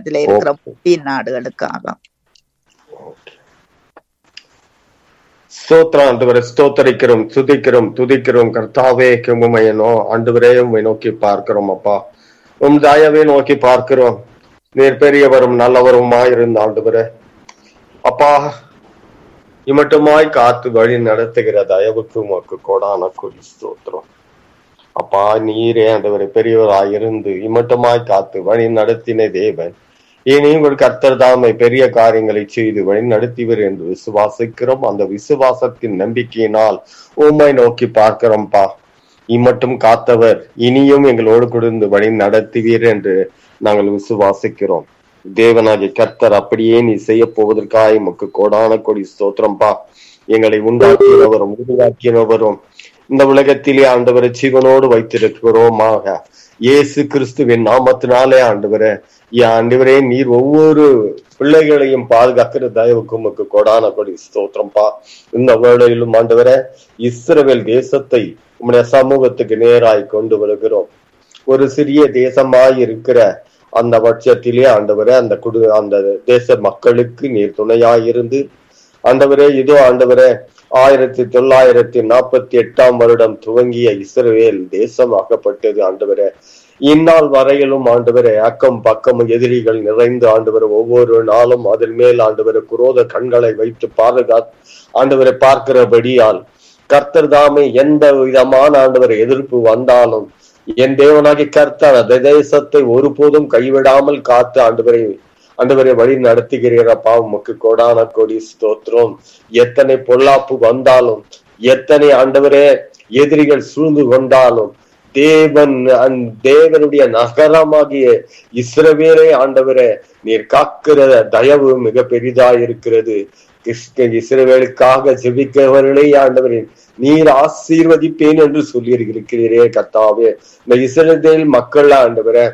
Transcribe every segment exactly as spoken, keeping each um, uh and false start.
உலகத்தில இருக்கிற முஸ்லிம் நாடுகளுக்காக. ஸ்தோத்திரம் ஆண்டவரே, ஸ்தோத்தரிக்கிறோம், துதிக்கிறோம், துதிக்கிறோம் கர்த்தாவே. உம்மையனோ ஆண்டவரே உம்மை நோக்கி பார்க்கிறோம் அப்பா. உம் தயவை நோக்கி பார்க்கிறோம். நீர் பெரியவரும் நல்லவருமாய் இருந்த ஆண்டவரே அப்பா, இமட்டுமாய் காத்து வழி நடத்துகிற தயவுக்கு உமக்கு கொடான கொடி ஸ்தோத்திரம் அப்பா. நீரே ஆண்டவரே பெரியவராய் இருந்து இமட்டுமாய் காத்து வழி நடத்தின தேவன், இனி உங்கள் கர்த்தர் தாமை பெரிய காரியங்களை செய்து வழி நடத்திவர் என்று விசுவாசிக்கிறோம். அந்த விசுவாசத்தின் நம்பிக்கையினால் உம்மை நோக்கி பார்க்கிறோம்பா. இம்மட்டும் காத்தவர் இனியும் எங்களோடு கொடுத்து வழி நடத்துவீர் என்று நாங்கள் விசுவாசிக்கிறோம். தேவனாகிய கர்த்தர் அப்படியே நீ செய்ய போவதற்காக உமக்கு கோடான கொடி ஸ்தோத்திரம்பா. எங்களை உண்டாக்கினவரும் உருவாக்கினவரும் இந்த உலகத்திலே ஆண்டவரை ஜீவனோடு வைத்திருக்கிறோமாக இயேசு கிறிஸ்துவின் நாமத்தினாலே ஆண்டவரே, ஆண்டவரே நீர் ஒவ்வொரு பிள்ளைகளையும் பாதுகாக்கிற தயவுக்கு உமக்கு கொடான கொடி ஸ்தோத்திரம்பா. இந்த வேளையிலும் ஆண்டவரே இஸ்ரவேல் தேசத்தை உம்முடைய சமூகத்துக்கு நேராய் கொண்டு வருகிறோம். ஒரு சிறிய தேசமாய் இருக்கிற அந்த பட்சத்திலே ஆண்டவரே அந்த குடு அந்த தேச மக்களுக்கு நீர் துணையாயிருந்து ஆண்டவரே இதோ ஆண்டவரே ஆயிரத்தி தொள்ளாயிரத்தி நாற்பத்தி எட்டாம் வருடம் துவங்கிய இஸ்ரவேல் தேசம் ஆக்கப்பட்டது ஆண்டவரே. இந்நாள் வரையிலும் ஆண்டவரே அக்கம் பக்கம் எதிரிகள் நிறைந்து ஆண்டவரை ஒவ்வொரு நாளும் அதன் மேல் ஆண்டவரை குரோத கண்களை வைத்து பாதுகா ஆண்டவரை பார்க்கிறபடியால் கர்த்தர் தாமே எந்த விதமான ஆண்டவரை எதிர்ப்பு வந்தாலும் என் தேவனாகி கர்த்தர் அந்த தேசத்தை ஒருபோதும் கைவிடாமல் காத்து ஆண்டவரை ஆண்டவரை வழி நடத்துகிறீரப்பா. உமக்கு கோடான கொடி ஸ்தோத்திரம். எத்தனை பொல்லாப்பு வந்தாலும், எத்தனை ஆண்டவரே எதிரிகள் சூழ்ந்து கொண்டாலும், தேவன் தேவனுடைய நகரமாகிய இஸ்ரவேலை ஆண்டவரே நீர் காக்கிற தயவு மிக பெரிதா இருக்கிறது. இஸ்ரவேலுக்காக ஜெபிக்கிறவர்களே ஆண்டவரே நீர் ஆசீர்வதிப்பேன் என்று சொல்லி இருக்கிறீரே கர்த்தாவே. இந்த இஸ்ரவேல் மக்கள் ஆண்டவரே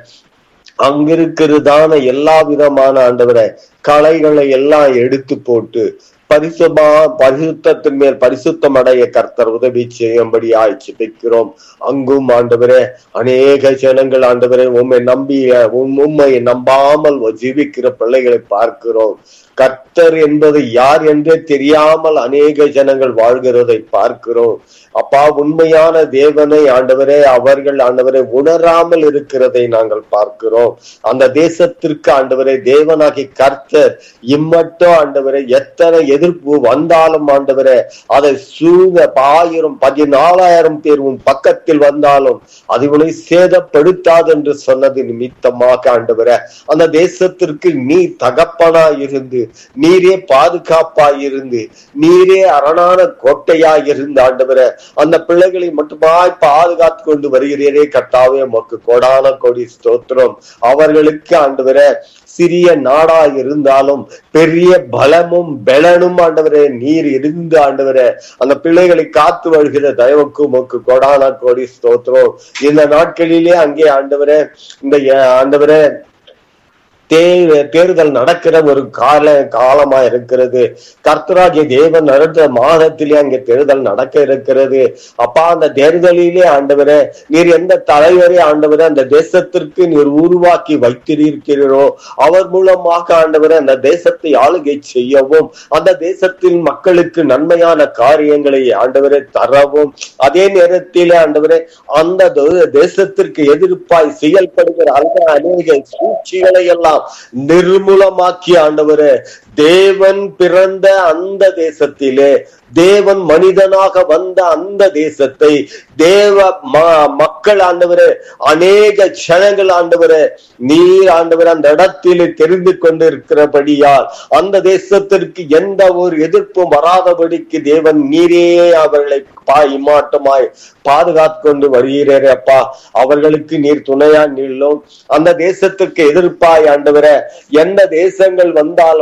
அங்கிருக்கிறதான எல்லா விதமான ஆண்டவரை கலைகளை எல்லாம் எடுத்து போட்டு பரிசுமா பரிசுத்தத்தின் மேல் பரிசுத்தம் அடைய கர்த்தர் உதவி செய்யும்படியாய் ஜெபிக்கிறோம். அங்கும் ஆண்டவரே அநேக ஜனங்கள் ஆண்டவரே உம்மை நம்பிய உம்மை நம்பாமல் ஜீவிக்கிற பிள்ளைகளை பார்க்கிறோம். கர்த்தர் என்பது யார் என்றே தெரியாமல் அநேக ஜனங்கள் வாழ்கிறதை பார்க்கிறோம். அப்பா, உண்மையான தேவனை ஆண்டவரே அவர்கள் ஆண்டவரை உணராமல் இருக்கிறதை நாங்கள் பார்க்கிறோம். அந்த தேசத்திற்கு ஆண்டவரை தேவனாகி கர்த்தர் இம்மட்டும் ஆண்டவரை எத்தனை எதிர்ப்பு வந்தாலும் ஆண்டவரே அதை சூழ ஆயிரம் பதினாலாயிரம் பேர் உன் பக்கத்தில் வந்தாலும் அது உன்னை சேதப்படுத்தாது என்று சொன்னது நிமித்தமாக ஆண்டவரே அந்த தேசத்திற்கு நீ தகப்பனாய் இருந்து, நீரே பாதுகாப்பாய் இருந்து, நீரே அரணான கோட்டையாய் இருந்து ஆண்டவரே அந்த பிள்ளைகளை மட்டுமாய் பாதுகாத்து கொண்டு வருகிறீரே கர்த்தாவே. உமக்கு கோடான கோடி ஸ்தோத்திரம். அவர்களுக்கு ஆண்டவரே சிறிய நாடா இருந்தாலும் பெரிய பலமும் பலனும் ஆண்டவரே நீர் இருந்து ஆண்டவரே அந்த பிள்ளைகளை காத்து வருகிற தயவுக்கு உமக்கு கோடான கோடி ஸ்தோத்திரம். இந்த நாட்களிலே அங்கே ஆண்டவரே இந்த ஆண்டவரே தே தேர்தல் நடக்கிற ஒரு கால காலமா இருக்கிறது. கர்த்தராகிய தேவன் நடந்த மாதத்திலே அங்கே தேர்தல் நடக்க இருக்கிறது. அப்பா, அந்த தேர்தலிலே ஆண்டவரே நீர் எந்த தலைவரை ஆண்டவரே அந்த தேசத்திற்கு நீர் உருவாக்கி வைத்திருக்கிறீரோ அவர் மூலமாக ஆண்டவரே அந்த தேசத்தை ஆளுகை செய்யவும் அந்த தேசத்தின் மக்களுக்கு நன்மையான காரியங்களை ஆண்டவரே தரவும் அதே நேரத்திலே ஆண்டவரே அந்த தேசத்திற்கு எதிர்ப்பாய் செயல்படுகிற அந்த அநேக சூழ்ச்சிகளை எல்லாம் நிர்மூலமாக்கி ஆண்டவரே தேவன் பிறந்த அந்த தேசத்திலே தேவன் மனிதனாக வந்த அந்த தேசத்தை தேவ மக்கள் ஆண்டவரே அநேக ஜனங்கள் ஆண்டவரே நீர் ஆண்டவரே அந்த இடத்திலே தெரிந்து கொண்டு இருக்கிறபடியால் அந்த தேசத்திற்கு எந்த ஒரு எதிர்ப்பும் வராதபடிக்கு தேவன் நீரே அவர்களை இம்மாட்டமாய் பாதுகாத்து கொண்டு வருகிறேன் அப்பா. அவர்களுக்கு நீர் துணையா நில்லும். அந்த தேசத்துக்கு எதிர்ப்பாய் ஆண்டவரே எந்த தேசங்கள் வந்தாலும்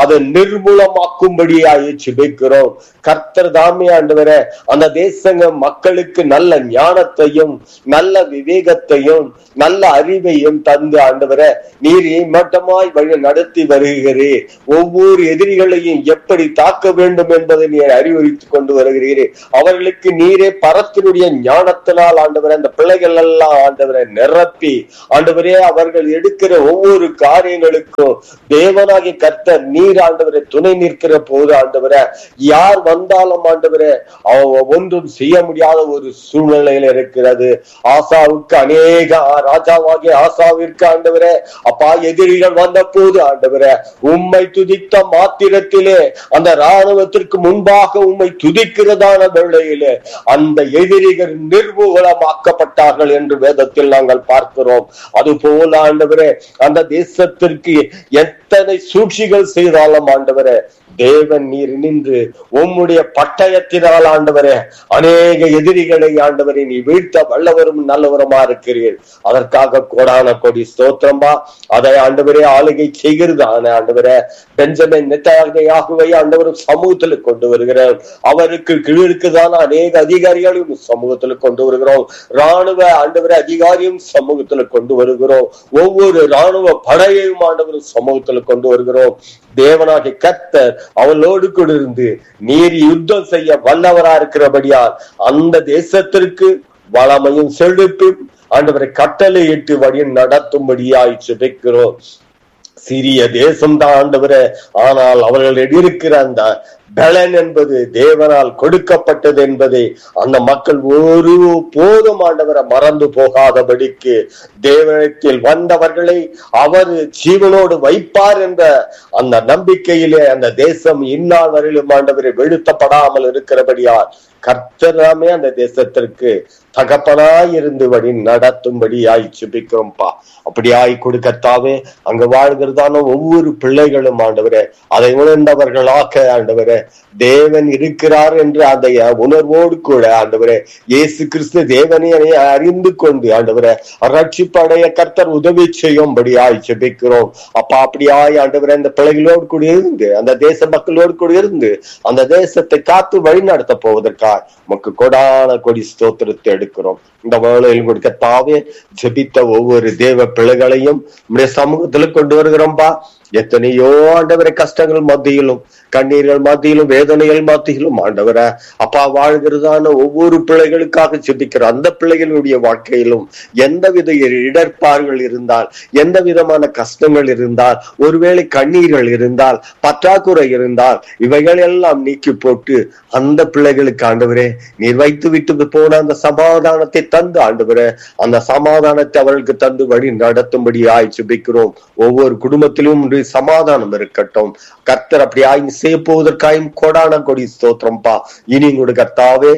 அதை நிர்மூலமாக்கும்படியாய் ஜெபிக்கிறோம். கர்த்தர் தாமே ஆண்டவரே அந்த தேசங்க மக்களுக்கு நல்ல ஞானத்தையும் நல்ல விவேகத்தையும் நல்ல அறிவையும் தந்து ஆண்டவரே நீர் மட்டமாய் வழி நடத்தி வருகிறீர். ஒவ்வொரு எதிரிகளையும் எப்படி தாக்க வேண்டும் என்பதை நீர் அறிவுறுத்தி கொண்டு வருகிறீர். அவர்களுக்கு நீரே பரத்தினுடைய ஞானத்தினால் ஆண்டவரே அந்த பிள்ளைகள் எல்லாம் ஆண்டவரை நிரப்பி ஆண்டவரே அவர்கள் எடுக்கிற ஒவ்வொரு காரியங்களுக்கும் தேவனாகிய கர்த்தர் நீர் ஆண்டவரை துணை நிற்கிற போது ஆண்டவரே யார் வந்தாலும் ஆண்டவரே ஒன்றும் செய்ய முடியாத ஒரு சூழ்நிலையில இருக்கிறது. ஆசாவுக்கு அநேக ராஜாவாகிய ஆசாவிற்கு ஆண்டவரே அப்பா எதிரிகள் வந்த போது ஆண்டவரே உம்மை துதித்த மாத்திரத்திலே அந்த ராணுவத்திற்கு முன்பாக உம்மை துதிக்கிறதான வேளையிலே அந்த எதிரிகள் நிர்மூலமாக்கப்பட்டார்கள் என்று வேதத்தில் நாங்கள் பார்க்கிறோம். அது போல ஆண்டவரே அந்த தேசத்திற்கு எத்தனை சூழ்ச்சிகள் செய்தாலும் ஆண்டவரே தேவன் நீர் நின்று உம்முடைய பட்டயத்தினால் ஆண்டவரே அநேக எதிரிகளை ஆண்டவரை நீ வீழ்த்த வல்லவரும் நல்லவருமா இருக்கிறீர். அதற்காக கோடான கோடி ஸ்தோத்திரம்பா. அதை ஆண்டவரே ஆளுகை செய்கிறதான ஆண்டவரே பெஞ்சமின் நெத்தயாகுவை ஆண்டவரும் சமூகத்தில் கொண்டு வருகிறார். அவருக்கு கீழ்க்குதான அநேக அதிகாரிகளையும் சமூகத்தில் கொண்டு வருகிறோம். ராணுவ ஆண்டவரே அதிகாரியும் சமூகத்தில் கொண்டு வருகிறோம். ஒவ்வொரு ராணுவ படையையும் ஆண்டவரும் சமூகத்தில் கொண்டு வருகிறோம். தேவனாகிய கர்த்தர் அவளோடு கூட இருந்து நீர் யுத்தம் செய்ய வல்லவரா இருக்கிறபடியால் அந்த தேசத்திற்கு வளமையும் செழிப்பும் ஆண்டவரை கட்டளையிட்டு வழி நடத்தும்படியாய் ஜெபிக்கிறோம். சிறிய தேசம்தான் ஆண்டவரே, ஆனால் அவர்கள் இருக்கிற அந்த பலன் என்பது தேவனால் கொடுக்கப்பட்டது என்பதை அந்த மக்கள் ஒரு போதும் ஆண்டவரை மறந்து போகாதபடிக்கு தேவனத்தில் வந்தவர்களை அவர் ஜீவனோடு வைப்பார் என்ற அந்த நம்பிக்கையிலே அந்த தேசம் இந்நாள் வரையிலும் ஆண்டவரை வீழ்த்தப்படாமல் இருக்கிறபடியால் கர்த்தராமே அந்த தேசத்திற்கு தகப்பனாய் இருந்து வழி நடத்தும்படி ஆய் ஜெபிக்கிறோம்ப்பா. அப்படி ஆய் கொடுக்கத்தாவே அங்க வாழ்கிறதான ஒவ்வொரு பிள்ளைகளும் ஆண்டவரே அதை உணர்ந்தவர்களாக ஆண்டவரே தேவன் இருக்கிறார் என்று அந்த உணர்வோடு கூட ஆண்டவரே இயேசு கிறிஸ்து தேவனை அறிந்து கொண்டு ஆண்டவரே ரட்சிப்படைய கர்த்தர் உதவி செய்யும்படி ஆய் ஜெபிக்கிறோம். அப்பா அப்படியாய் ஆண்டவரே அந்த பிள்ளைகளோடு கூட இருந்து அந்த தேச மக்களோடு கூட இருந்து அந்த தேசத்தை காத்து வழி நடத்த போவதற்காக நமக்கு கொடான கொடி ஸ்தோத்திரத்தை எடுக்கிறோம். இந்த வேளையில் கொடுக்க தாவே ஜெபித்த ஒவ்வொரு தேவ பிள்ளைகளையும் நம்முடைய சமூகத்துல கொண்டு வருகிறோம்பா. எத்தனையோ ஆண்டவரை கஷ்டங்கள் மத்தியிலும் கண்ணீர்கள் மத்தியிலும் வேதனைகள் மத்தியிலும் ஆண்டவரை அப்பா வாழ்கிறதான ஒவ்வொரு பிள்ளைகளுக்காக ஜெபிக்கிற அந்த பிள்ளைகளுடைய வாழ்க்கையிலும் எந்தவித இடர்பாடுகள் இருந்தால் எந்த விதமான கஷ்டங்கள் இருந்தால் ஒருவேளை கண்ணீர்கள் இருந்தால் பற்றாக்குறை இருந்தால் இவைகள் எல்லாம் நீக்கி போட்டு அந்த பிள்ளைகளுக்கு ஆண்டவரே நீர் வைத்து விட்டு போன அந்த சமாதானத்தை தந்து ஆண்டவரே அந்த சமாதானத்தை அவர்களுக்கு தந்து வழி நடத்தும்படி ஆய் ஜெபிக்கிறோம். ஒவ்வொரு குடும்பத்திலும் சமாதானம் இருக்கட்டும். கர்த்தர் அப்படி ஆய்வு செய்ய போவதற்காயும் கொடான கொடி ஸ்தோத்திரம்பா. இனி கூட கர்த்தாவே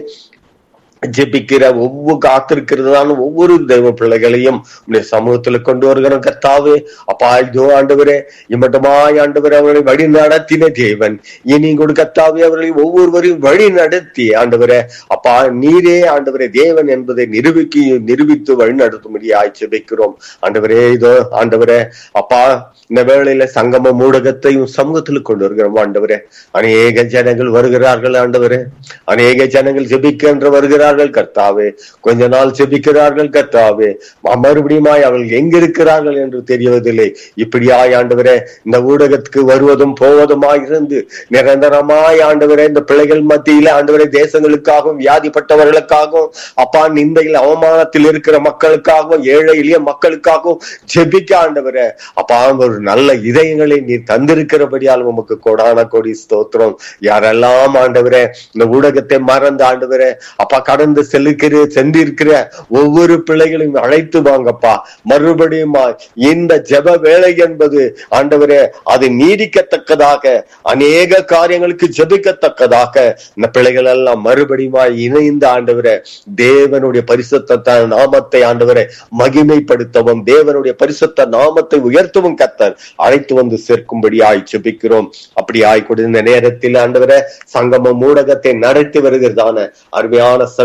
ஜெபிக்கிற ஒவ்வொரு காத்திருக்கிறதான ஒவ்வொரு தெய்வ பிள்ளைகளையும் சமூகத்துல கொண்டு வருகிற கர்த்தாவே அப்பா இதோ ஆண்டவரே இம்மட்டமாய் ஆண்டவரே அவர்களை வழி நடத்தின தேவன் இனி கூட கர்த்தாவே அவர்களை ஒவ்வொருவரையும் வழி நடத்தி ஆண்டவரே அப்பா நீரே ஆண்டவரே தேவன் என்பதை நிரூபிக்க நிரூபித்து வழி நடத்தும்படி ஆய் ஜெபிக்கிறோம். ஆண்டவரே இதோ ஆண்டவரே அப்பா இந்த வேளையில சங்கம ஊடகத்தையும் சமூகத்தில் கொண்டு வருகிறோம். ஆண்டவரே அநேக ஜனங்கள் வருகிறார்கள். ஆண்டவரே அநேக ஜனங்கள் ஜெபிக்கின்ற வருகிறார்கள் கர்த்தாவே. கொஞ்ச நாள் ஜெபிக்கிறார்கள் கர்த்தாவே. மறுபடியுமாய் அவர்கள் எங்க இருக்கிறார்கள் என்று தெரியவதில்லை. இப்படியாய் ஆண்டவரே இந்த ஊடகத்துக்கு வருவதும் போவதுமாய் இருந்து நிரந்தரமாய் ஆண்டவரே இந்த பிள்ளைகள் மத்தியில ஆண்டவரே தேசங்களுக்காகவும் வியாதிப்பட்டவர்களுக்காகவும் அப்பா நிந்தையில் அவமானத்தில் இருக்கிற மக்களுக்காகவும் ஏழை எளிய மக்களுக்காகவும் ஜெபிக்க ஆண்டவரே அப்பா ஒரு நல்ல இதயங்களை நீர் தந்திருக்கிறபடியால் உமக்கு கொடான கொடி ஸ்தோத்திரம். யாரெல்லாம் ஆண்டவரே இந்த ஊடகத்தை மறந்து ஆண்டவரே அப்பா கடந்து செல்லுக்கிற சென்றிருக்கிற ஒவ்வொரு பிள்ளைகளையும் அழைத்து வாங்கப்பா. மறுபடியும் இந்த ஜெப வேலை என்பது ஆண்டவரே அது நீடிக்கத்தக்கதாக அநேக காரியங்களுக்கு ஜெபிக்கத்தக்கதாக இந்த பிள்ளைகள் எல்லாம் மறுபடியும் இணைந்து ஆண்டவரே தேவனுடைய பரிசுத்த நாமத்தை ஆண்டவரை மகிமைப்படுத்தவும் தேவனுடைய பரிசுத்த நாமத்தை உயர்த்தவும் கர்த்தர் அழைத்து வந்து சேர்க்கும்படி ஆய் ஜெபிக்கிறோம். அப்படி ஆய் கொடுத்த நேரத்தில் ஆண்டவரே சங்கம ஊடகத்தை நடத்தி வருகிறதான அருமையான சகோ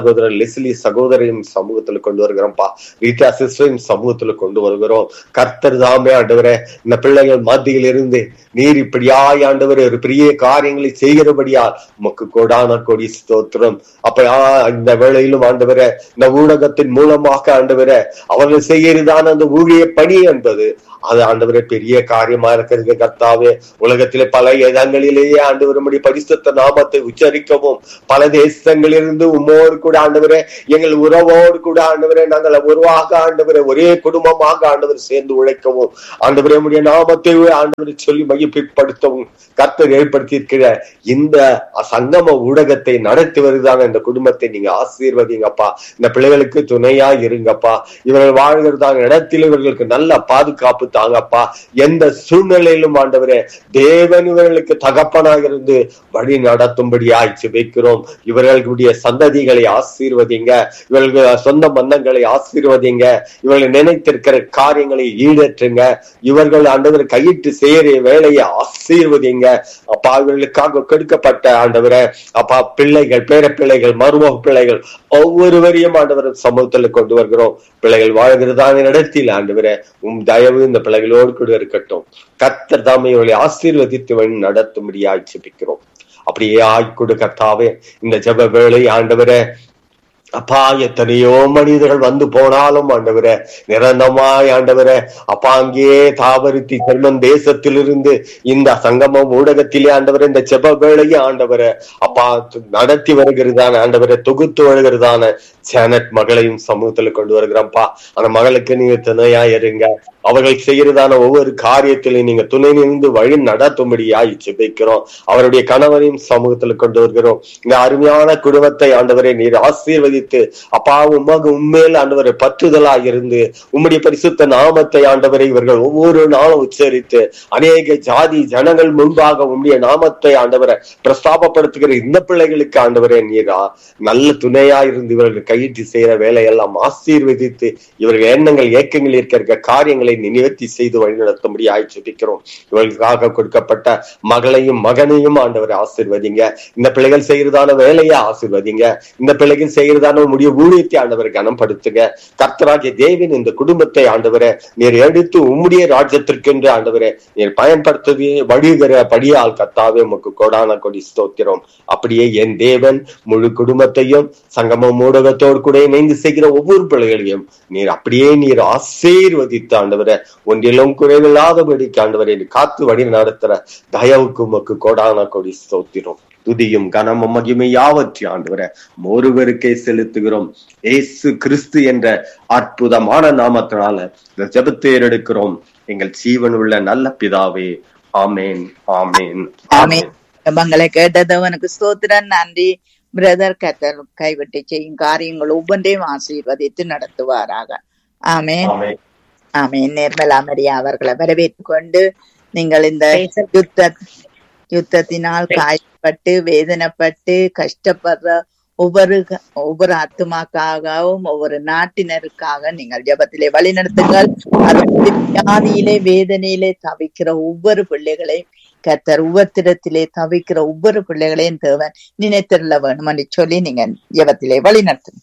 சகோதரர் லெஸ்லி சகோதரின் சமூகத்துல கொண்டு வருகிறோம்ப்பா. ரீட்டா சிஸ்டரின் சமூகத்துல கொண்டு வருகிறோம். கர்த்தர் தாமே ஆண்டவரே இந்த பிள்ளைகள் மத்தியில் இருந்து நீர் இப்படியாய் ஆண்டவரே ஒரு பெரிய காரியங்களை செய்கிறபடியால் உமக்கு கோடான கோடி ஸ்தோத்திரம். அப்ப இந்த வேளையிலும் ஆண்டவரே இந்த ஊடகத்தின் மூலமாக ஆண்டவரே அவர்கள் செய்கிறதான அந்த ஊழிய பணி என்பது அது ஆண்டவரே பெரிய காரியமா இருக்கிறது கர்த்தாவே. உலகத்திலே பல இடங்களிலேயே ஆண்டவருடைய பரிசுத்த நாமத்தை உச்சரிக்கவும் பல தேசங்களிலிருந்து உம்மோடு கூட ஆண்டவரே எங்கள் உறவோடு கூட ஆண்டவரே நாங்கள் உருவாக ஆண்டவரே ஒரே குடும்பமாக ஆண்டவர் சேர்ந்து உழைக்கவும் ஆண்டவரே உடைய நாமத்தை ஆண்டவரை சொல்லி மையப்படுத்தவும் கர்த்தர் ஏற்படுத்தி இருக்கிற இந்த சங்கம ஊடகத்தை நடத்தி வருதான இந்த குடும்பத்தை நீங்க ஆசீர்வதிங்கப்பா. இந்த பிள்ளைகளுக்கு துணையா இருங்கப்பா. இவர்கள் வாழ்கிறதான இடத்தில் இவர்களுக்கு நல்ல பாதுகாப்பு தாங்கப்பா. எந்த சூழ்நிலையிலும் ஆண்டவரே தேவன் இவர்களுக்கு தகப்பனாக இருந்து வழி நடத்தும்படியாய் ஜெபிக்கிறோம். இவர்களுடைய சந்ததிகளை ஆசீர்வதிங்க. இவர்கள் சொந்த பந்தங்களை ஆசீர்வதிங்க. இவர்கள் நினைத்திருக்கிற காரியங்களை ஈடேற்றுங்க. இவர்கள் ஆண்டவர் கையிட்டு செய்யற வேலையை ஆசீர்வதிங்க அப்பா. இவர்களுக்காக கெடுக்கப்பட்ட ஆண்டவரே அப்பா பிள்ளைகள், பேர பிள்ளைகள், மருமக பிள்ளைகள் ஒவ்வொருவரையும் ஆண்டவர் சமூகத்துல கொண்டு வருகிறோம். பிள்ளைகள் வாழ்கிறதான இடத்தில் ஆண்டவரே உம் தயவு இந்த பிள்ளைகளோடு கூட இருக்கட்டும். கர்த்தர் தாமே இவர்களை ஆசீர்வதித்து வழி நடத்தும்படியாய் ஜெபிக்கிறோம். அப்படியே ஆய்கொடு கர்த்தாவே. இந்த ஜெப வேளை ஆண்டவரே அப்பா எத்தனையோ மனிதர்கள் வந்து போனாலும் ஆண்டவரே நிரந்தரமாய் ஆண்டவரே அப்பா அங்கேயே தாவரித்தி ஜெர்மன் தேசத்திலிருந்து இந்த சங்கமம் ஊடகத்திலே ஆண்டவரே இந்த ஜெப வேளையை ஆண்டவரே அப்பா நடத்தி வருகிறதான ஆண்டவரே தொகுத்து வருகிறதான சேனட் மகளையும் சமூகத்துல கொண்டு வருகிறோம்ப்பா. அந்த மகளுக்கு நீங்க துணையா இருங்க. அவர்கள் செய்யறதான ஒவ்வொரு காரியத்திலையும் நீங்க துணை நின்று வழி நடத்தும்படியாய் ஜெபிக்கிறோம். அவருடைய கணவரையும் சமூகத்துல கொண்டு வருகிறோம். இந்த அருமையான குடும்பத்தை ஆண்டவரை நீர் ஆசீர்வதித்து அப்பா உமக்கு உண்மையில் ஆண்டவரை பற்றுதலா இருந்து உம்முடைய பரிசுத்த நாமத்தை ஆண்டவரை இவர்கள் ஒவ்வொரு நாளும் உச்சரித்து அநேக ஜாதி ஜனங்கள் முன்பாக உம்முடைய நாமத்தை ஆண்டவரை பிரஸ்தாபப்படுத்துகிற இந்த பிள்ளைகளுக்கு ஆண்டவரே நீரா நல்ல துணையா இருந்து இவர்கள் கையிட்டு செய்யற வேலையெல்லாம் ஆசீர்வதித்து இவர்கள் எண்ணங்கள் ஏக்கங்கள் இருக்கிற காரியங்களை நிவர்த்தி செய்து வழிநடத்தும்படி ஆய்ச்சிக்கிறோம். இவர்களுக்காக கொடுக்கப்பட்ட மகளையும் மகனையும் ஆண்டவரை ஆசீர்வதிங்க. இந்த பிள்ளைகள் செய்யறதான வேலையை ஆசீர்வதிங்க. இந்த பிள்ளைகள் செய்யறதான உடைய ஊழியத்தை ஆண்டவரை கனப்படுத்துங்க. கர்த்தராகிய தேவன் இந்த குடும்பத்தை ஆண்டவரை நீர் எடுத்து உம்முடைய ராஜ்யத்திற்கென்று ஆண்டவரை நீர் பயன்படுத்தி வழிகிற படியால் கர்த்தாவே உமக்கு கோடான கொடி ஸ்தோத்திரம். அப்படியே என் தேவன் முழு குடும்பத்தையும் சங்கமம் ஊடகத்தோடு கூட இணைந்து செய்கிற ஒவ்வொரு பிள்ளைகளையும் நீர் அப்படியே நீர் ஆசீர்வதித்து ஆண்டவரை ஒன்றிலும் குறைவில்லாதபடிக்கு ஆண்டவரை காத்து வழி நடத்துற தயவுக்கு உமக்கு கோடான கொடி ஸ்தோத்திரம். துதியும் கனமும் மகிமை யாவற்றை ஆண்டவரை ஒருவருக்கே செலுத்துகிறோம். ஏசு கிறிஸ்து என்ற அற்புதமான நாமத்தினால இந்த ஜெபத்தை எடுக்கிறோம் எங்கள் ஜீவன் உள்ள நல்ல பிதாவே. ஆமேன், ஆமேன், ஆமேன். ஜெபங்களை கேட்டதவனுக்கு ஸ்தோத்திரம். நன்றி பிரதர். கர்த்தர் கைவிட்டு செய்யும் காரியங்கள் ஒவ்வொன்றையும் ஆசீர்வதித்து நடத்துவாராக. ஆமேன், ஆமேன். நிர்மலா மரியா அவர்களை வரவேற்றுக் கொண்டு நீங்கள் இந்த யுத்த யுத்தத்தினால் காயப்பட்டு வேதனைப்பட்டு கஷ்டப்படுற ஒவ்வொரு ஒவ்வொரு ஆத்துமாக்காகவும் ஒவ்வொரு நாட்டினருக்காக நீங்கள் ஜெபத்திலே வழி நடத்துங்கள். அது வியாதியிலே வேதனையிலே தவிக்கிற ஒவ்வொரு பிள்ளைகளையும் கர்த்தர் உபத்திரத்திலே தவிக்கிற ஒவ்வொரு பிள்ளைகளையும் தேவன் நினைத்திருள்ள வேணும் என்று சொல்லி நீங்க ஜெபத்திலே வழி நடத்துங்க.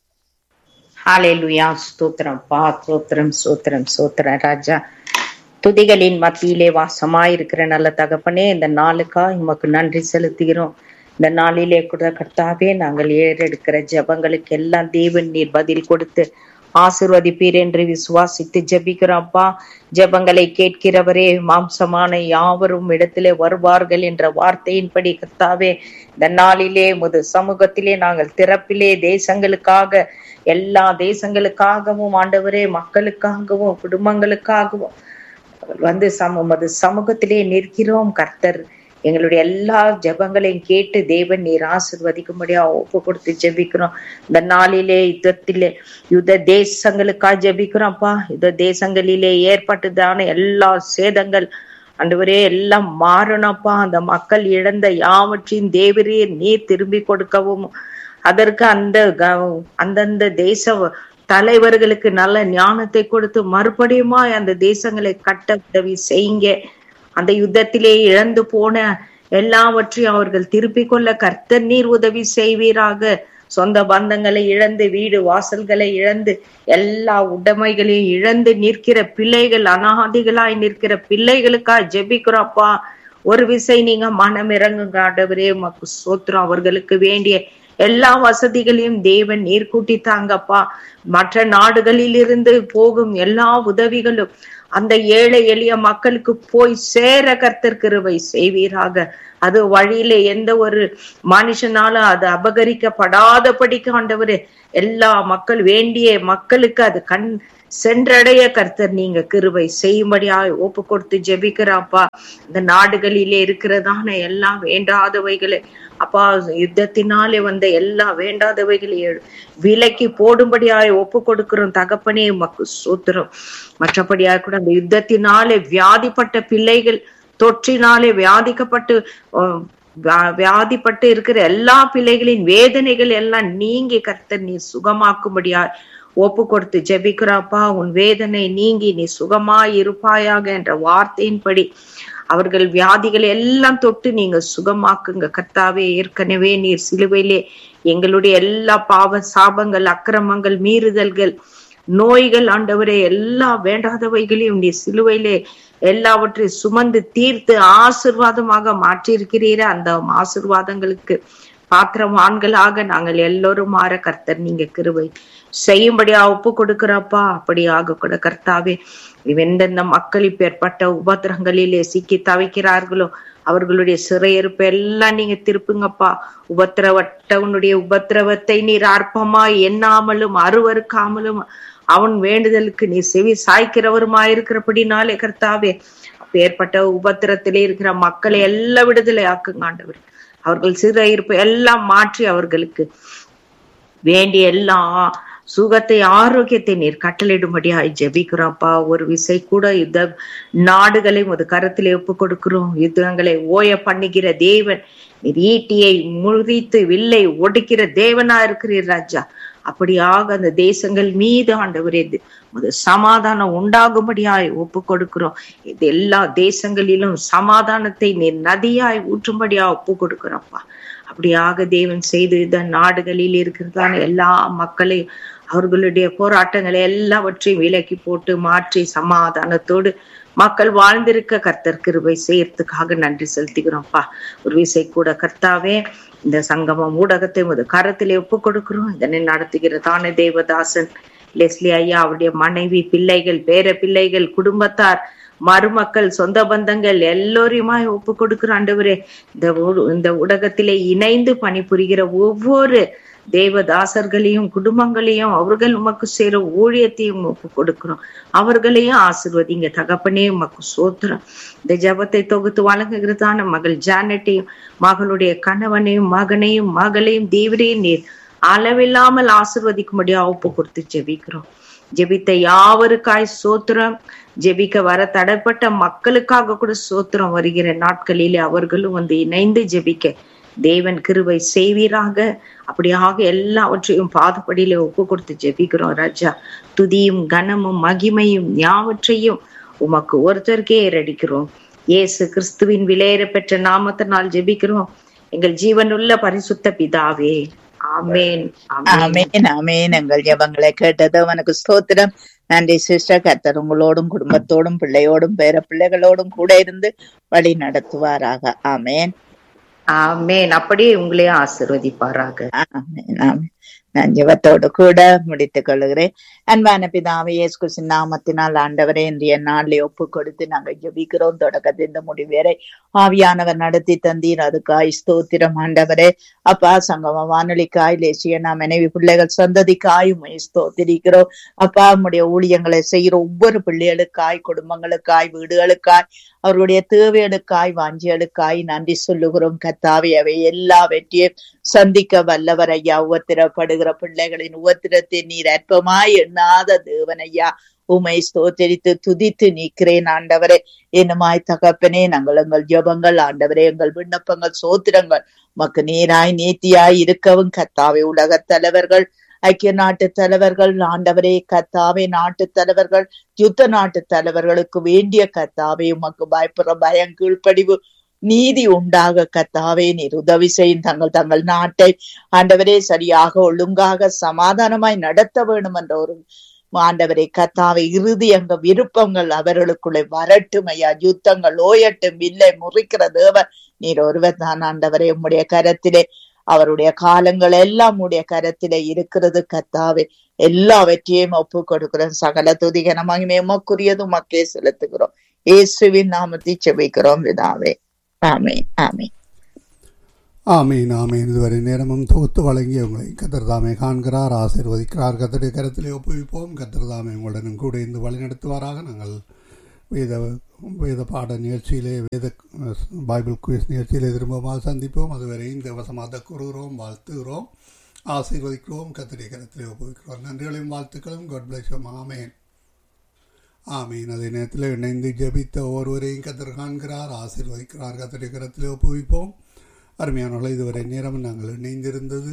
ஹல்லேலூயா. ஸ்தோத்திரம் பா, ஸ்தோத்திரம், ஸ்தோத்திரம், ஸ்தோத்திரம் ராஜா. துதிகளின் மத்தியிலே வாசமாயிருக்கிற நல்ல தகப்பனே, இந்த நாளுக்கா உமக்கு நன்றி செலுத்துகிறோம். இந்த நாளிலே கூட கர்த்தாவே நாங்கள் ஏறெடுக்கிற ஜெபங்களுக்கு எல்லாம் தேவன் நீர் பதில் கொடுத்து ஆசீர்வதிப்பீர் என்று விசுவாசித்து ஜெபிக்கிறோம்ப்பா. ஜெபங்களை கேட்கிறவரே, மாம்சமான யாவரும் இடத்திலே வருவார்கள் என்ற வார்த்தையின்படி கர்த்தாவே இந்த நாளிலே முது சமூகத்திலே நாங்கள் திறப்பிலே தேசங்களுக்காக எல்லா தேசங்களுக்காகவும் ஆண்டவரே மக்களுக்காகவும் குடும்பங்களுக்காகவும் வந்து சமூக சமூகத்திலே நிற்கிறோம். கர்த்தர் எங்களுடைய எல்லா ஜெபங்களையும் கேட்டு தேவன் நீர் ஆசீர்வதிக்கும்படியா ஒப்பு கொடுத்து ஜெபிக்கிறோம். இந்த நாளிலே யுத்தத்திலே யுத்த தேசங்களுக்காக ஜெபிக்கிறோம்ப்பா. யுத்த தேசங்களிலே ஏற்பட்டதான எல்லா சேதங்கள் ஆண்டவரே எல்லாம் மாறணும்ப்பா. அந்த மக்கள் இழந்த யாவற்றையும் தேவரே நீர் திரும்பி கொடுக்கவும் அதற்கு அந்த அந்தந்த தேச தலைவர்களுக்கு நல்ல ஞானத்தை கொடுத்து மறுபடியுமா அந்த தேசங்களை கட்ட உதவி செய்யுங்க. அந்த யுத்தத்திலே இழந்து போன எல்லாவற்றையும் அவர்கள் திருப்பிக் கொள்ள கர்த்தர் நீர் உதவி செய்வீராக. சொந்த பந்தங்களை இழந்து, வீடு வாசல்களை இழந்து, எல்லா உடைமைகளையும் இழந்து நிற்கிற பிள்ளைகள், அனாதிகளாய் நிற்கிற பிள்ளைகளுக்காய் ஜெபிக்கிறோம்ப்பா. ஒரு விசை நீங்க மனம் இறங்குங்க ஆண்டவரே. உமக்கு ஸ்தோத்திரம். அவர்களுக்கு வேண்டிய எல்லா வசதிகளையும் தேவன் நீர் கூட்டி தாங்கப்பா. மற்ற நாடுகளில் இருந்து போகும் எல்லா உதவிகளும் அந்த ஏழை எளிய மக்களுக்கு போய் சேர கர்த்தர் கிருபை செய்வீராக. அது வழியில எந்த ஒரு மனுஷனாலும் அது அபகரிக்கப்படாதபடிக்கு ஆண்டவரே எல்லா மக்கள் வேண்டிய மக்களுக்கு அது கண் சென்றடைய கர்த்தர் நீங்க கிருபை செய்யும்படியா ஒப்பு கொடுத்து ஜெபிக்கிறாப்பா. இந்த நாடுகளிலே இருக்கிறதான எல்லாம் வேண்டாதவைகளை அப்பா, யுத்தத்தினாலே வந்த எல்லா வேண்டாதவைகளை விலக்கி போடும்படியாய் ஒப்பு கொடுக்கிறோம் தகப்பனே. உமக்கு ஸ்தோத்திரம். மற்றபடியா கூட அந்த யுத்தத்தினாலே வியாதிப்பட்ட பிள்ளைகள், தொற்றினாலே வியாதிக்கப்பட்டு வியாதிப்பட்டு இருக்கிற எல்லா பிள்ளைகளின் வேதனைகள் எல்லாம் நீங்கி கர்த்தர் நீ சுகமாக்கும்படியா ஒப்பு கொடுத்து ஜெபிக்கிறாப்பா. உன் வேதனை நீங்கி நீ சுகமாய் இருப்பாயாக என்ற வார்த்தையின்படி அவர்கள் வியாதிகள் எல்லாம் தொட்டு நீங்க சுகமாக்குங்க கர்த்தாவே. ஏற்கனவே நீர் சிலுவையிலே எங்களுடைய எல்லா பாவ சாபங்கள், அக்கிரமங்கள், மீறுதல்கள், நோய்கள் ஆண்டவரே எல்லா வேண்டாதவைகளையும் நீ சிலுவையிலே எல்லாவற்றையும் சுமந்து தீர்த்து ஆசீர்வாதமாக மாற்றியிருக்கிறீர. அந்த ஆசீர்வாதங்களுக்கு பாத்திரவான்களாக நாங்கள் எல்லோரும் மாற கர்த்தர் நீங்க கிருபை செய்யும்படியா ஒப்பு கொடுக்கிறப்பா. அப்படியாக கூட கர்த்தாவே, எந்தெந்த மக்கள் இப்ப ஏற்பட்ட உபத்திரங்களிலே சிக்கி தவிக்கிறார்களோ அவர்களுடைய சிறையிருப்பு எல்லாம் நீங்க திருப்புங்கப்பா. உபத்திரவட்டவனுடைய உபத்திரவத்தை நீர் அற்பமா எண்ணாமலும் அருவறுக்காமலும் அவன் வேண்டுதலுக்கு நீ செவி சாய்க்கிறவருமாயிருக்கிறபடினாலே கர்த்தாவே, ஏற்பட்ட உபத்திரத்திலே இருக்கிற மக்களை எல்லாம் விடுதலை ஆக்குங்க ஆண்டவர். அவர்கள் சிறையிருப்பு எல்லாம் மாற்றி அவர்களுக்கு வேண்டிய எல்லா சுகத்தை, ஆரோக்கியத்தை நீர் கட்டளையிடும்படியாய் ஜெபிக்கிறோம்ப்பா. ஒரு விசை கூட யுத்த நாடுகளை ஒரு கருத்திலே ஒப்பு கொடுக்கிறோம். யுத்தங்களை ஓய பண்ணுகிற தேவன் நீர், ஈட்டியை முறித்து வில்லை ஒடுக்கிற தேவனா இருக்கிறீர் ராஜா. அப்படியாக அந்த தேசங்கள் மீது ஆண்டவரே சமாதானம் உண்டாகும்படியாய் ஒப்பு கொடுக்கிறோம். இது எல்லா தேசங்களிலும் சமாதானத்தை நீர் நதியாய் ஊற்றும்படியா ஒப்பு கொடுக்கிறோம்ப்பா. அப்படியாக தேவன் செய்து இந்த நாடுகளில் இருக்கிறதான எல்லா மக்களையும் அவர்களுடைய போராட்டங்களை எல்லாவற்றையும் விலக்கி போட்டு மாற்றி சமாதானத்தோடு மக்கள் வாழ்ந்திருக்க கர்த்தர் கிருபை செய்யறதுக்காக நன்றி செலுத்துகிறோம்ப்பா. ஒரு விசை கூட கர்த்தாவே, இந்த சங்கமம் ஊடகத்தை ஒரு கரத்திலே ஒப்பு கொடுக்கிறோம். இதனை நடத்துகிறதான தேவதாசன் லெஸ்லி ஐயா, அவருடைய மனைவி, பிள்ளைகள், பேர பிள்ளைகள், குடும்பத்தார், மருமக்கள், சொந்த பந்தங்கள் எல்லோரையுமாய் ஒப்பு கொடுக்கிற ஆண்டவரே, இந்த இந்த ஊடகத்திலே இணைந்து பணிபுரிகிற ஒவ்வொரு தேவதாசர்களையும் குடும்பங்களையும் அவர்கள் உமக்கு சேர ஊழியத்தையும் ஒப்பு கொடுக்கிறோம். அவர்களையும் ஆசீர்வதிங்க தகப்பனே. உமக்கு சோத்திரம். இந்த ஜபத்தை தொகுத்து வழங்குகிறதான மகள் ஜானட்டையும் மகளுடைய கணவனையும் மகனையும் மகளையும் தேவரையும் நீர் அளவில்லாமல் ஆசீர்வதிக்கும்படியா ஒப்பு கொடுத்து ஜெபிக்கிறோம். ஜெபித்த யாவருக்காய் சோத்திரம். ஜெபிக்க வர தடைப்பட்ட மக்களுக்காக கூட சோத்திரம். வருகிற நாட்களிலே அவர்களும் வந்து இணைந்து ஜெபிக்க தேவன் கிருபை செய்வீராக. அப்படியாக எல்லாவற்றையும் பாதப்படியில ஒப்பு கொடுத்து ஜெபிக்கிறோம் ராஜா. துதியும் கனமும் மகிமையும் யாவற்றையும் உமக்கு ஒருத்தருக்கே ஏறடிக்கிறோம். இயேசு கிறிஸ்துவின் விலையேற பெற்ற நாமத்தினால் ஜெபிக்கிறோம் எங்கள் ஜீவனுள்ள பரிசுத்த பிதாவே. ஆமேன், ஆமேன், ஆமேன். எங்கள் ஜெபங்களை கேட்டது உனக்கு ஸ்தோத்திரம். நன்றி சிஸ்டர். கர்த்தர் உங்களோடும் குடும்பத்தோடும் பிள்ளையோடும் பேர பிள்ளைகளோடும் கூட இருந்து வழி நடத்துவாராக. ஆமேன், ஆமேன். அப்படியே உங்களையும் ஆசீர்வதிப்பாராக. ஆமேன், ஆமேன். நான் ஜெபத்தோடு கூட முடித்துக் கொள்கிறேன். அன்பான பிதாவே, இயேசு கிறிஸ்துவின் நாமத்தினால் ஆண்டவரே இன்றைய நாளிலே ஒப்பு கொடுத்து நாங்கள் ஜெபிக்கிறோம். தொடக்கத்தில் இந்த முடிவேரை ஆவியானவர் நடத்தி தந்தீர், அதுக்காய் ஸ்தோத்திரம் ஆண்டவரே. அப்பா, சங்கம வானொலிக்காய், லேசியனா மனைவி பிள்ளைகள் சந்ததிக்காயும் ஸ்தோத்திரிக்கிறோம். அப்பா, நம்முடைய ஊழியங்களை செய்கிற ஒவ்வொரு பிள்ளைகளுக்காய், குடும்பங்களுக்காய், வீடுகளுக்காய், அவர்களுடைய தேவைகளுக்காய், வாஞ்சிகளுக்காய் நன்றி சொல்லுகிறோம். கர்த்தாவே, அவை எல்லாவற்றையும் சந்திக்க வல்லவர் ஐயா. உபத்திரப்படுகிற பிள்ளைகளின் உபத்திரத்தை நீர் அற்பமாய் எண்ணாத தேவன் ஐயா. உமை ஸ்தோத்தரித்து துதித்து நிற்கிறேன் ஆண்டவரே. என்னமாய் தகப்பனே, நாங்கள் எங்கள் ஜெபங்கள் ஆண்டவரே, எங்கள் விண்ணப்பங்கள், சோத்திரங்கள் மக்கு நீராய் நீத்தியாய் இருக்கவும் கர்த்தாவே, உலக தலைவர்கள், ஐக்கிய நாட்டு தலைவர்கள் ஆண்டவரே, கர்த்தாவே, நாட்டு தலைவர்கள், யுத்த நாட்டு தலைவர்களுக்கு வேண்டிய கர்த்தாவே, உமக்கு பயப்படுற பயம், கீழ்ப்படிவு, நீதி உண்டாக கர்த்தாவே நீர் உதவி செய்யும். தங்கள் தங்கள் நாட்டை ஆண்டவரே சரியாக ஒழுங்காக சமாதானமாய் நடத்த வேண்டும் என்ற ஒரு ஆண்டவரை கர்த்தாவே இறுதி அங்க விருப்பங்கள் அவர்களுக்குள்ளே வரட்டும் ஐயா. யுத்தங்கள் ஓயட்டும். இல்லை முறிக்கிற தேவன் நீர் ஒருவர் தான் ஆண்டவரே. உம்முடைய கரத்திலே அவருடைய காலங்கள் எல்லாம் உடைய கரத்திலே இருக்கிறது கர்த்தாவே. எல்லாவற்றையும் ஒப்பு கொடுக்கிறோம். சகல துதிக மகிமை உமக்குரியது உமக்கே செலுத்துகிறோம். இயேசுவின் நாமத்தை செபிக்கிறோம் பிதாவே. ஆமீன் ஆமீன் ஆமீன் ஆமீன். இதுவரை நேரமும் தொகுத்து வழங்கிய உங்களை கர்த்தர் தாமே காண்கிறார், ஆசீர்வதிக்கிறார். கர்த்தருடைய கரத்திலே ஒப்புவிப்போம். கர்த்தர் தாமே உங்களுடனும் கூட இருந்து வழிநடத்துவாராக. நாங்கள் வேத வேத பாட நிகழ்ச்சியிலே வேத பைபிள் குவிஸ் நிகழ்ச்சியிலே திரும்பமாக சந்திப்போம். அதுவரை இந்த வசமாக கூறுகிறோம், வாழ்த்துகிறோம், ஆசீர்வதிக்கிறோம். கர்த்தருடைய கரத்திலே ஒப்புவிக்கிறோம். நன்றிகளையும் வாழ்த்துக்களும். God bless you. ஆமீன் ஆமீன். அதே நேரத்தில் இணைந்து ஜெபித்த ஒருவரையும் கர்த்தர் காண்கிறார், ஆசீர்வதிக்கிறார். கர்த்தருடைய கரத்திலே ஒப்புவிப்போம். அருமையானவர்கள், இதுவரை நேரம் நாங்கள் இணைந்திருந்தது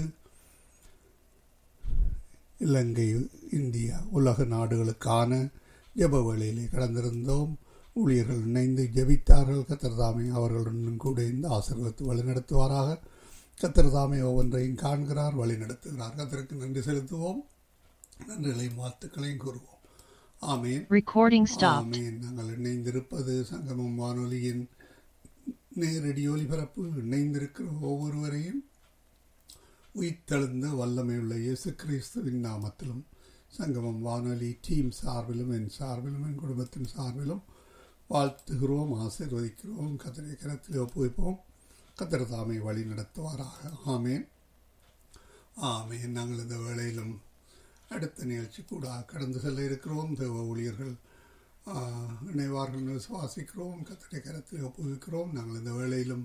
இலங்கை, இந்தியா, உலக நாடுகளுக்கான ஜெப வேளையிலே கடந்திருந்தோம். ஊழியர்கள் இணைந்து ஜெபித்தார்கள். கர்த்தர் தாமே அவர்களுடன் கூட இந்த ஆசீர்வதித்து வழிநடத்துவாராக. கர்த்தர் தாமே ஒவ்வொன்றையும் காண்கிறார், வழிநடத்துகிறார். கர்த்தருக்கு நன்றி செலுத்துவோம். நன்றிகளையும் வாழ்த்துக்களையும் கூறுவோம். ஆமீன் ஆமீன். நாங்கள் இணைந்திருப்பது சங்கமம் வானொலியின் நேரடி ஒலிபரப்பு. இணைந்திருக்கிற ஒவ்வொருவரையும் உயிர்த்தெழுந்த வல்லமையுள்ள இயேசு கிறிஸ்துவின் நாமத்திலும் சங்கமம் வானொலி டீம் சார்பிலும் என் சார்பிலும் என் குடும்பத்தின் சார்பிலும் வாழ்த்துகிறோம், ஆசீர்வதிக்கிறோம். கர்த்தருடைய கரத்திலே ஒப்புவிப்போம். கர்த்தர் தாமே வழி நடத்துவாராக. ஆமேன் ஆமேன். நாங்கள் இந்த வேளையிலும் அடுத்த நிகழ்ச்சி கூட கடந்து செல்ல இருக்கிறோம். தேவ ஊழியர்கள் இணைவார்கள் விசுவாசிக்கிறோம். கர்த்தருடைய கரத்தில் ஒப்புவிக்கிறோம். நாங்கள் இந்த வேளையிலும்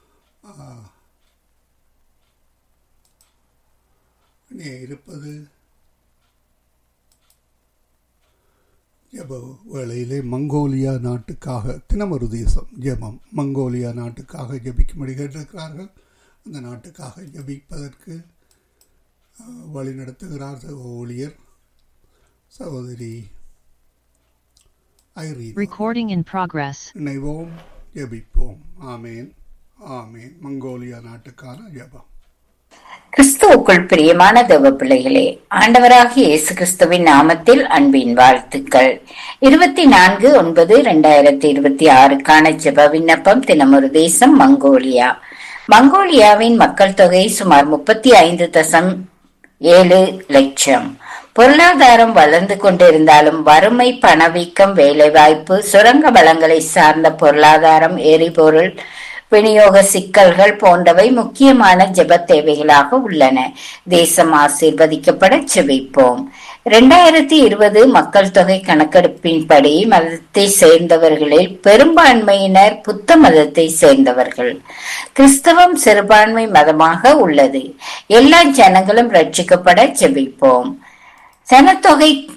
இணைய இருப்பது ஜெப வேளையிலே மங்கோலியா நாட்டுக்காக தினமொரு தேசம் ஜெபம் மங்கோலியா நாட்டுக்காக ஜெபிக்கும்படி கேட்டிருக்கிறார்கள். அந்த நாட்டுக்காக ஜெபிப்பதற்கு வழி நடத்துகிறார் ஊழியர் சகோதரி ஐரீன். Recording in progress. இணைவோம், ஜெபிப்போம். ஆமேன் ஆமேன். மங்கோலியா நாட்டுக்கான ஜெபம். கிறிஸ்துவுக்குள் பிரியமான தேவ பிள்ளைகளே, ஆண்டவராகிய இயேசு கிறிஸ்துவின் நாமத்தில் அன்பின் வாழ்த்துக்கள். இருபத்தி நான்கு ஒன்பது இரண்டாயிரத்தி இருபத்தி ஆறுக்கான ஜெப விண்ணப்பம். தினமொரு தேசம் மங்கோலியா. மங்கோலியாவின் மக்கள் தொகை சுமார் முப்பத்தி ஐந்து தசம் ஏழு லட்சம். பொருளாதாரம் வளர்ந்து கொண்டிருந்தாலும் வறுமை, பணவீக்கம், வேலைவாய்ப்பு, சுரங்க வளங்களை சார்ந்த பொருளாதாரம், எரிபொருள் விநியோக சிக்கல்கள் போன்றவை முக்கியமான ஜெப தேவைகளாக உள்ளன. தேசம் ஆசீர்வதிக்கப்பட ஜெபிப்போம். இரண்டாயிரத்தி இருபது மக்கள் தொகை கணக்கெடுப்பின்படி மதத்தை சேர்ந்தவர்களில் பெரும்பான்மையினர் புத்த மதத்தை சேர்ந்தவர்கள். கிறிஸ்தவம் சிறுபான்மை மதமாக உள்ளது. எல்லா ஜனங்களும் ரட்சிக்கப்பட ஜெபிப்போம். சனத்தொகைக்காக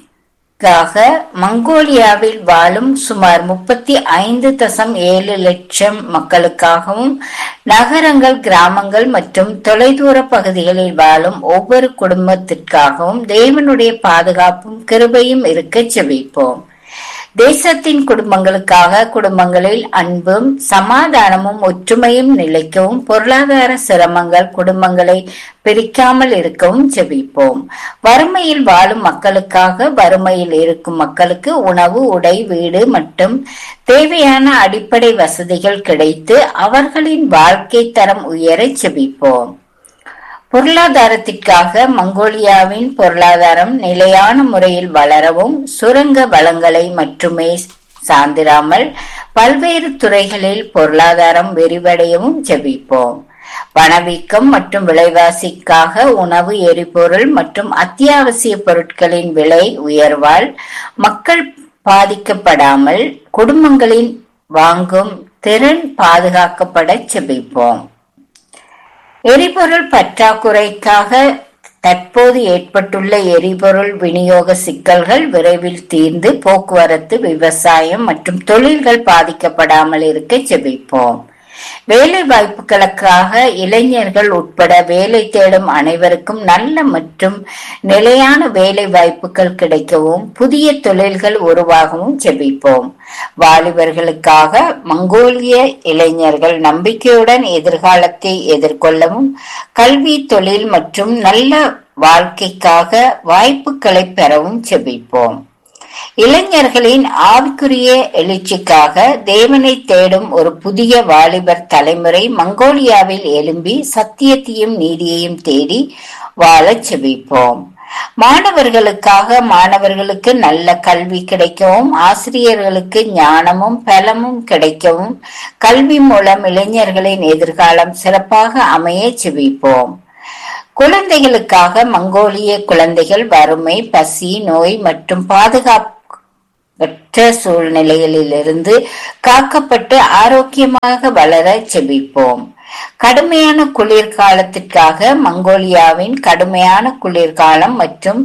மங்கோலியாவில் வாழும் சுமார் முப்பத்தி ஐந்து தசம் ஏழு லட்சம் மக்களுக்காகவும் நகரங்கள், கிராமங்கள் மற்றும் தொலைதூர பகுதிகளில் வாழும் ஒவ்வொரு குடும்பத்திற்காகவும் தேவனுடைய பாதுகாப்பும் கிருபையும் இருக்க ஜெபிப்போம். தேசத்தின் குடும்பங்களுக்காக குடும்பங்களில் அன்பும் சமாதானமும் ஒற்றுமையும் நிலைக்கவும், பொருளாதார சிரமங்கள் குடும்பங்களை பிரிக்காமல் இருக்கவும் ஜெபிப்போம். வறுமையில் வாழும் மக்களுக்காக வறுமையில் இருக்கும் மக்களுக்கு உணவு, உடை, வீடு மற்றும் தேவையான அடிப்படை வசதிகள் கிடைத்து அவர்களின் வாழ்க்கை தரம் உயர ஜெபிப்போம். பொருளாதாரத்திற்காக மங்கோலியாவின் பொருளாதாரம் நிலையான முறையில் வளரவும், சுரங்க வளங்களை மட்டுமே சார்ந்திராமல் பல்வேறு துறைகளில் பொருளாதாரம் விரிவடையவும் ஜெபிப்போம். பணவீக்கம் மற்றும் விலைவாசிக்காக உணவு, எரிபொருள் மற்றும் அத்தியாவசிய பொருட்களின் விலை உயர்வால் மக்கள் பாதிக்கப்படாமல் குடும்பங்களின் வாங்கும் திறன் பாதுகாக்கப்பட ஜெபிப்போம். எரிபொருள் பற்றாக்குறைக்காக தற்போது ஏற்பட்டுள்ள எரிபொருள் விநியோக சிக்கல்கள் விரைவில் தீர்ந்து போக்குவரத்து, விவசாயம் மற்றும் தொழில்கள் பாதிக்கப்படாமல் இருக்க ஜெபிப்போம். வேலை வாய்ப்புகளுக்காக இளைஞர்கள் உட்பட வேலை தேடும் அனைவருக்கும் நல்ல மற்றும் நிலையான வேலை வாய்ப்புகள் கிடைக்கவும் புதிய தொழில்கள் உருவாகவும் ஜெபிப்போம். வாலிபர்களுக்காக மங்கோலிய இளைஞர்கள் நம்பிக்கையுடன் எதிர்காலத்தை எதிர்கொள்ளவும் கல்வி, தொழில் மற்றும் நல்ல வாழ்க்கைக்காக வாய்ப்புகளை பெறவும் ஜெபிப்போம். இளைஞர்களின் ஆவிக்குரிய எழுச்சிக்காக தேவனை தேடும் ஒரு புதிய வாலிபர் தலைமுறை மங்கோலியாவில் எழும்பி சத்தியத்தையும் நீதியையும் தேடி வாழ ஜெபிப்போம். மாணவர்களுக்காக மாணவர்களுக்கு நல்ல கல்வி கிடைக்கவும் ஆசிரியர்களுக்கு ஞானமும் பலமும் கிடைக்கவும் கல்வி மூலம் இளைஞர்களின் எதிர்காலம் சிறப்பாக அமைய ஜெபிப்போம். குழந்தைகளுக்காக மங்கோலிய குழந்தைகள் வறுமை, பசி, நோய் மற்றும் பாதுகாப்பற்ற சூழ்நிலைகளிலிருந்து காக்கப்பட்டு ஆரோக்கியமாக வளர ஜெபிப்போம். கடுமையான குளிர்காலத்திற்காக மங்கோலியாவின் கடுமையான குளிர்காலம் மற்றும்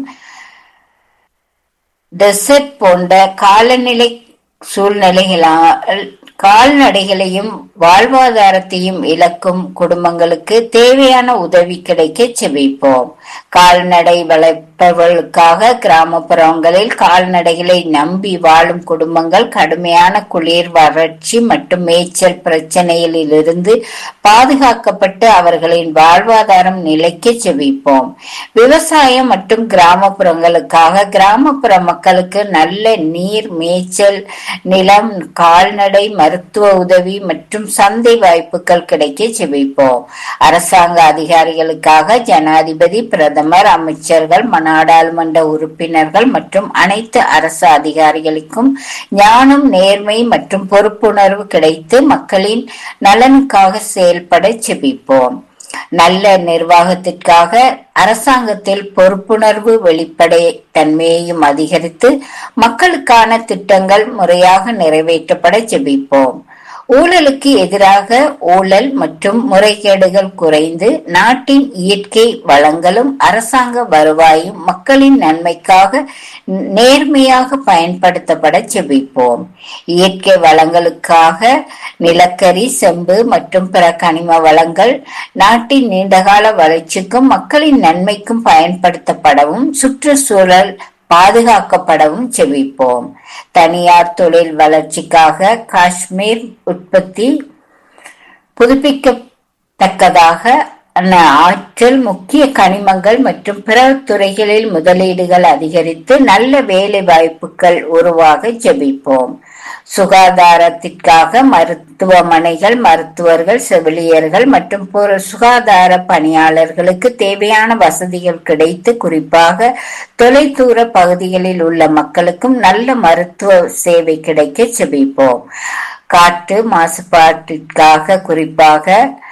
டெசர்ட் போன்ற காலநிலை சூழ்நிலைகளால் கால்நடைகளையும் வாழ்வாதாரத்தையும் இழக்கும் குடும்பங்களுக்கு தேவையான உதவி கிடைக்க செபிப்போம். கால்நடை வளர்ப்பவர்களுக்காக கிராமப்புறங்களில் கால்நடைகளை நம்பி வாழும் குடும்பங்கள் கடுமையான குளிர், வறட்சி மற்றும் மேய்ச்சல் பிரச்சனைகளில் இருந்து பாதுகாக்கப்பட்டு அவர்களின் வாழ்வாதாரம் நிலைக்க செபிப்போம். விவசாயம் மற்றும் கிராமப்புறங்களுக்காக கிராமப்புற மக்களுக்கு நல்ல நீர், மேய்ச்சல் நிலம், கால்நடை மருத்துவ உதவி மற்றும் சந்தை வாய்ப்புகள் கிடைக்க செபிப்போம். அரசாங்க அதிகாரிகளுக்காக ஜனாதிபதி, பிரதமர், அமைச்சர்கள், நாடாளுமன்ற உறுப்பினர்கள் மற்றும் அனைத்து அரசு அதிகாரிகளுக்கும் ஞானம், நேர்மை மற்றும் பொறுப்புணர்வு கிடைத்து மக்களின் நலனுக்காக செயல்பட செபிப்போம். நல்ல நிர்வாகத்திற்காக அரசாங்கத்தில் பொறுப்புணர்வு, வெளிப்படை தன்மையையும் அதிகரித்து மக்களுக்கான திட்டங்கள் முறையாக நிறைவேற்றப்பட ஜெபிப்போம். ஊழலுக்கு எதிராக ஊழல் மற்றும் முறைகேடுகள் குறைந்து நாட்டின் இயற்கை வளங்களும் அரசாங்க வருவாயும் மக்களின் நன்மைக்காக நேர்மையாக பயன்படுத்தப்பட ஜெபிப்போம். இயற்கை வளங்களுக்காக நிலக்கரி, செம்பு மற்றும் பிற கனிம வளங்கள் நாட்டின் நீண்டகால வளர்ச்சிக்கும் மக்களின் நன்மைக்கும் பயன்படுத்தப்படவும் சுற்றுச்சூழல் பாதுகாக்கப்படவும் செபிப்போம். தனியார் தொழில் வளர்ச்சிக்காக காஷ்மீர் உற்பத்தி புதுப்பிக்கத்தக்கதாக ஆற்றல், முக்கிய கனிமங்கள் மற்றும் பிற துறைகளில் முதலீடுகள் அதிகரித்து நல்ல வேலை வாய்ப்புகள் உருவாக ஜெபிப்போம். சுகாதாரத்திற்காக மருத்துவமனைகள், மருத்துவர்கள், செவிலியர்கள் மற்றும் சுகாதார பணியாளர்களுக்கு தேவையான வசதிகள் கிடைத்து குறிப்பாக தொலைதூர பகுதிகளில் உள்ள மக்களுக்கும் நல்ல மருத்துவ சேவை கிடைக்க செபிப்போம். காற்று மாசுபாட்டிற்காக குறிப்பாக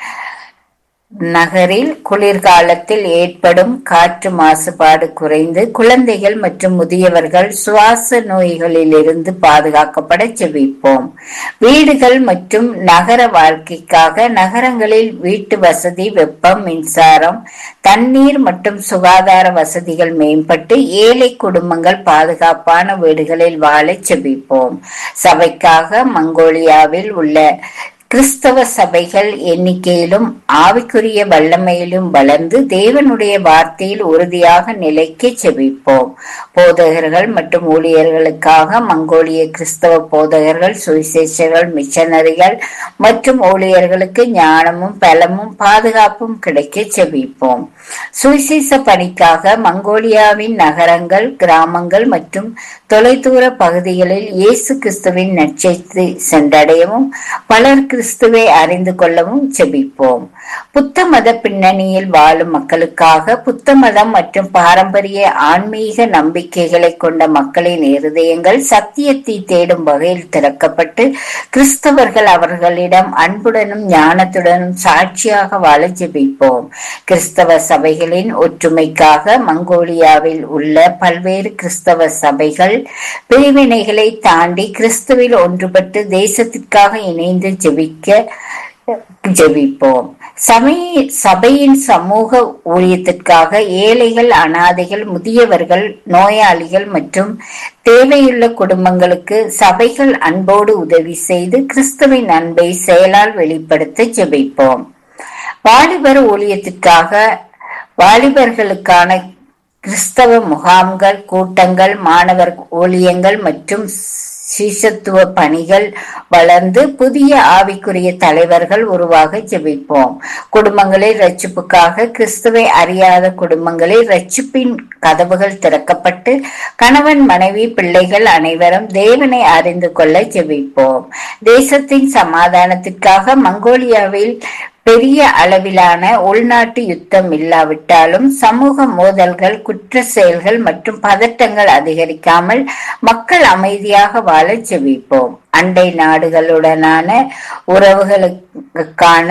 நகரில் குளிர்காலத்தில் ஏற்படும் காற்று மாசுபாடு குறைந்து குழந்தைகள் மற்றும் முதியவர்கள் சுவாச நோய்களில் இருந்து பாதுகாக்கப்பட செபிப்போம். வீடுகள் மற்றும் நகர வாழ்க்கைக்காக நகரங்களில் வீட்டு வசதி, வெப்பம், மின்சாரம், தண்ணீர் மற்றும் சுகாதார வசதிகள் மேம்பட்டு ஏழை குடும்பங்கள் பாதுகாப்பான வீடுகளில் வாழ செபிப்போம். சபைக்காக மங்கோலியாவில் உள்ள கிறிஸ்தவ சபைகள் எண்ணிக்கையிலும் ஆவிக்குரிய வல்லமையிலும் வளர்ந்து தேவனுடைய வார்த்தையில் உறுதியாக நிலைக்க செபிப்போம். போதகர்கள் மற்றும் ஊழியர்களுக்காக மங்கோலிய கிறிஸ்தவ போதகர்கள், சுவிசேஷர்கள், மிஷனரிகள் மற்றும் ஊழியர்களுக்கு ஞானமும் பலமும் பாதுகாப்பும் கிடைக்க செபிப்போம். சுவிசேஷ பணிக்காக மங்கோலியாவின் நகரங்கள், கிராமங்கள் மற்றும் தொலைதூர பகுதிகளில் இயேசு கிறிஸ்துவின் நற்செய்தி சென்றடையவும் பலர் கிறிஸ்துவை அறிந்து கொள்ளவும் செபிப்போம். புத்த மத பின்னணியில் வாழும் மக்களுக்காக புத்த மதம் மற்றும் பாரம்பரிய ஆன்மீக நம்பிக்கைகளை கொண்ட மக்களின் இருதயங்கள் சத்தியத்தை தேடும் வகையில் திறக்கப்பட்டு கிறிஸ்தவர்கள் அவர்களிடம் அன்புடனும் ஞானத்துடனும் சாட்சியாக வாழ ஜெபிப்போம். கிறிஸ்தவ சபைகளின் ஒற்றுமைக்காக மங்கோலியாவில் உள்ள பல்வேறு கிறிஸ்தவ சபைகள் பிரிவினைகளை தாண்டி கிறிஸ்துவில் ஒன்றுபட்டு தேசத்திற்காக இணைந்து ஜெபிக்க ஜெபிப்போம். சபை சபையின் சமூக ஊழியத்திற்காக ஏழைகள், அனாதைகள், முதியவர்கள், நோயாளிகள் மற்றும் தேவையுள்ள குடும்பங்களுக்கு சபைகள் அன்போடு உதவி செய்து கிறிஸ்துவின் அன்பை செயலால் வெளிப்படுத்த ஜெபிப்போம். வாலிபர் ஊழியத்திற்காக வாலிபர்களுக்கான கிறிஸ்தவ முகாம்கள், கூட்டங்கள், மாணவர் ஊழியங்கள் மற்றும் சீஷத்துவ பணிகள் வளர்ந்து புதிய ஆவிக்குரிய தலைவர்கள் உருவாக ஜெபிப்போம். குடும்பங்களில் ரட்சிப்புக்காக கிறிஸ்துவை அறியாத குடும்பங்களில் ரட்சிப்பின் கதவுகள் திறக்கப்பட்டு கணவன், மனைவி, பிள்ளைகள் அனைவரும் தேவனை அறிந்து கொள்ள ஜெபிப்போம். தேசத்தின் சமாதானத்திற்காக மங்கோலியாவில் பெரிய அளவிலான உள்நாட்டு யுத்தம் இல்லாவிட்டாலும் சமூக மோதல்கள், குற்ற செயல்கள் மற்றும் பதட்டங்கள் அதிகரிக்காமல் மக்கள் அமைதியாக வாழ ஜெபிப்போம். அண்டை நாடுகளுடனான உறவுகளுக்கான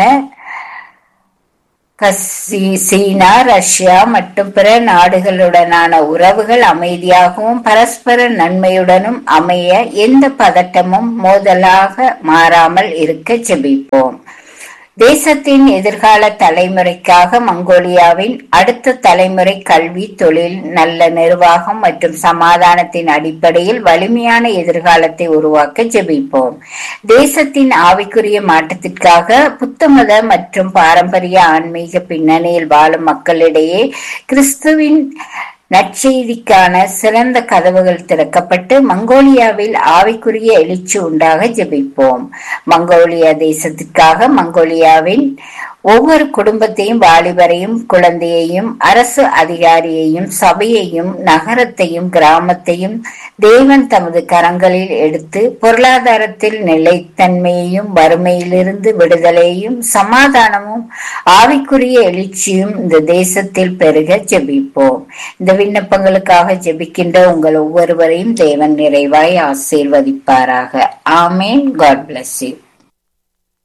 சீனா, ரஷ்யா மற்றும் பிற நாடுகளுடனான உறவுகள் அமைதியாகவும் பரஸ்பர நன்மையுடனும் அமைய எந்த பதட்டமும் மோதலாக மாறாமல் இருக்க ஜெபிப்போம். தேசத்தின் எதிர்கால தலைமுறைக்காக மங்கோலியாவின் அடுத்த தலைமுறை கல்வி, தொழில், நல்ல நிர்வாகம் மற்றும் சமாதானத்தின் அடிப்படையில் வலிமையான எதிர்காலத்தை உருவாக்க ஜெபிப்போம். தேசத்தின் ஆவிக்குரிய மாற்றத்திற்காக புத்தமத மற்றும் பாரம்பரிய ஆன்மீக பின்னணியில் வாழும் மக்களிடையே கிறிஸ்துவின் நற்செய்திக்கான சிறந்த கதவுகள் திறக்கப்பட்டு மங்கோலியாவில் ஆவிக்குரிய எழுச்சி உண்டாக ஜெபிப்போம். மங்கோலியா தேசத்திற்காக மங்கோலியாவின் ஒவ்வொரு குடும்பத்தையும், வாலிபரையும், குழந்தையையும், அரசு அதிகாரியையும், சபையையும், நகரத்தையும், கிராமத்தையும் தேவன் தமது கரங்களில் எடுத்து பொருளாதாரத்தில் நிலைத்தன்மையையும், வறுமையிலிருந்து விடுதலையும், சமாதானமும், ஆவிக்குரிய எழுச்சியும் இந்த தேசத்தில் பெருக ஜெபிப்போம். இந்த விண்ணப்பங்களுக்காக ஜெபிக்கின்ற உங்கள் ஒவ்வொருவரையும் தேவன் நிறைவாய் ஆசீர்வதிப்பாராக. ஆமேன். God bless you.